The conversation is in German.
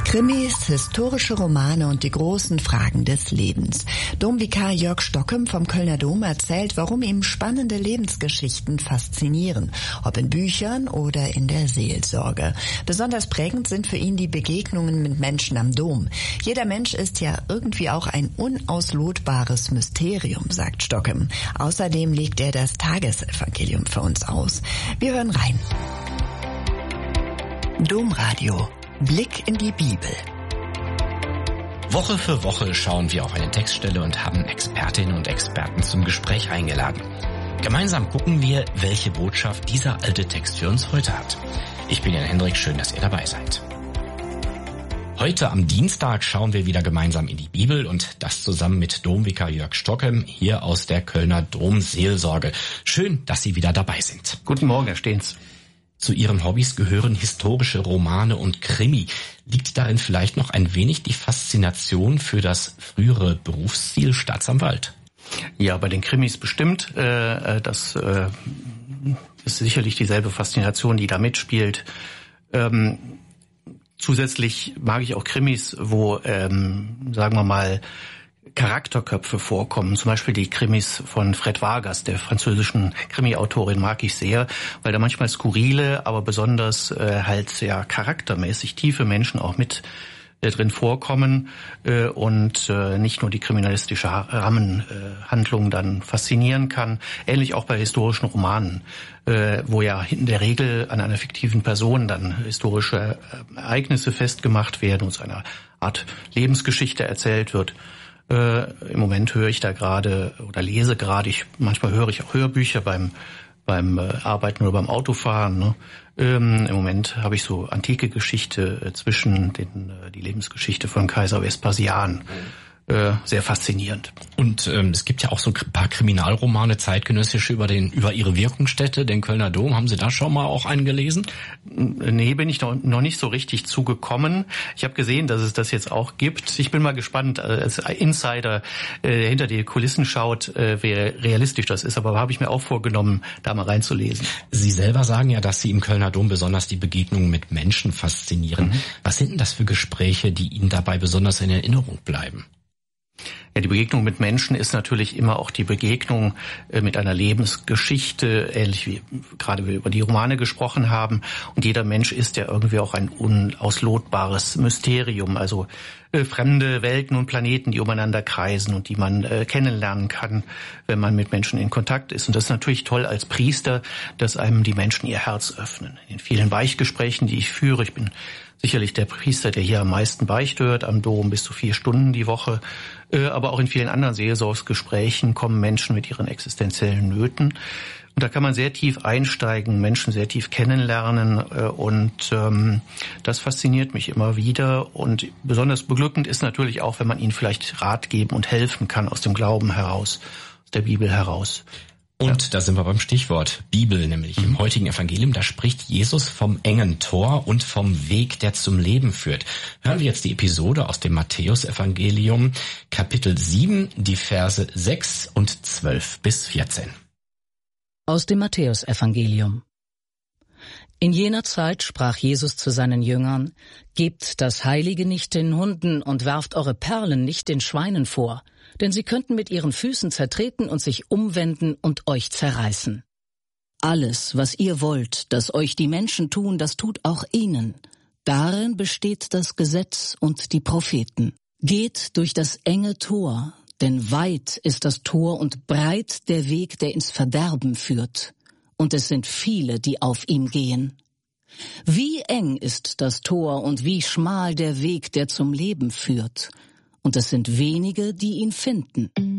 Krimis, historische Romane und die großen Fragen des Lebens. Domvikar Jörg Stockem vom Kölner Dom erzählt, warum ihm spannende Lebensgeschichten faszinieren, ob in Büchern oder in der Seelsorge. Besonders prägend sind für ihn die Begegnungen mit Menschen am Dom. Jeder Mensch ist ja irgendwie auch ein unauslotbares Mysterium, sagt Stockem. Außerdem legt er das Tagesevangelium für uns aus. Wir hören rein. Domradio. Blick in die Bibel. Woche für Woche schauen wir auf eine Textstelle und haben Expertinnen und Experten zum Gespräch eingeladen. Gemeinsam gucken wir, welche Botschaft dieser alte Text für uns heute hat. Ich bin Jan Hendrik, schön, dass ihr dabei seid. Heute am Dienstag schauen wir wieder gemeinsam in die Bibel und das zusammen mit Domvikar Jörg Stockem hier aus der Kölner Domseelsorge. Schön, dass Sie wieder dabei sind. Guten Morgen, Herr Stehns. Zu Ihren Hobbys gehören historische Romane und Krimi. Liegt darin vielleicht noch ein wenig die Faszination für das frühere Berufsziel Staatsanwalt? Ja, bei den Krimis bestimmt. Das ist sicherlich dieselbe Faszination, die da mitspielt. Zusätzlich mag ich auch Krimis, wo, sagen wir mal, Charakterköpfe vorkommen. Zum Beispiel die Krimis von Fred Vargas, der französischen Krimi-Autorin, mag ich sehr, weil da manchmal skurrile, aber besonders halt sehr charaktermäßig tiefe Menschen auch mit drin vorkommen und nicht nur die kriminalistische Rahmenhandlung dann faszinieren kann. Ähnlich auch bei historischen Romanen, wo ja in der Regel an einer fiktiven Person dann historische Ereignisse festgemacht werden und so eine Art Lebensgeschichte erzählt wird. Im Moment höre ich da gerade oder lese gerade, manchmal höre ich auch Hörbücher beim Arbeiten oder beim Autofahren. Ne? Im Moment habe ich so antike Geschichte zwischen die Lebensgeschichte von Kaiser Vespasian. Sehr faszinierend. Und es gibt ja auch so ein paar Kriminalromane, zeitgenössische über ihre Wirkungsstätte, den Kölner Dom. Haben Sie da schon mal auch einen gelesen? Nee, bin ich noch nicht so richtig zugekommen. Ich habe gesehen, dass es das jetzt auch gibt. Ich bin mal gespannt, als Insider hinter die Kulissen schaut, wie realistisch das ist. Aber habe ich mir auch vorgenommen, da mal reinzulesen. Sie selber sagen ja, dass Sie im Kölner Dom besonders die Begegnungen mit Menschen faszinieren. Was sind denn das für Gespräche, die Ihnen dabei besonders in Erinnerung bleiben? Ja, die Begegnung mit Menschen ist natürlich immer auch die Begegnung mit einer Lebensgeschichte, ähnlich wie gerade wir über die Romane gesprochen haben. Und jeder Mensch ist ja irgendwie auch ein unauslotbares Mysterium, also fremde Welten und Planeten, die umeinander kreisen und die man kennenlernen kann, wenn man mit Menschen in Kontakt ist. Und das ist natürlich toll als Priester, dass einem die Menschen ihr Herz öffnen. In vielen Beichtgesprächen, die ich führe, ich bin sicherlich der Priester, der hier am meisten Beichte hört, am Dom bis zu 4 Stunden die Woche. Aber auch in vielen anderen Seelsorgsgesprächen kommen Menschen mit ihren existenziellen Nöten. Und da kann man sehr tief einsteigen, Menschen sehr tief kennenlernen. Und das fasziniert mich immer wieder. Und besonders beglückend ist natürlich auch, wenn man ihnen vielleicht Rat geben und helfen kann aus dem Glauben heraus, aus der Bibel heraus. Und da sind wir beim Stichwort Bibel, nämlich im heutigen Evangelium. Da spricht Jesus vom engen Tor und vom Weg, der zum Leben führt. Hören wir jetzt die Episode aus dem Matthäus-Evangelium, Kapitel 7, die Verse 6 und 12 bis 14. Aus dem Matthäus-Evangelium. In jener Zeit sprach Jesus zu seinen Jüngern: Gebt das Heilige nicht den Hunden und werft eure Perlen nicht den Schweinen vor, denn sie könnten mit ihren Füßen zertreten und sich umwenden und euch zerreißen. Alles, was ihr wollt, dass euch die Menschen tun, das tut auch ihnen. Darin besteht das Gesetz und die Propheten. Geht durch das enge Tor, denn weit ist das Tor und breit der Weg, der ins Verderben führt. Und es sind viele, die auf ihm gehen. Wie eng ist das Tor und wie schmal der Weg, der zum Leben führt. Und es sind wenige, die ihn finden.